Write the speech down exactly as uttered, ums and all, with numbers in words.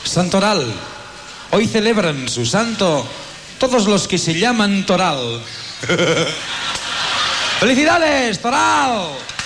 Santoral. Hoy celebran su santo todos los que se llaman Toral. ¡Felicidades, Toral!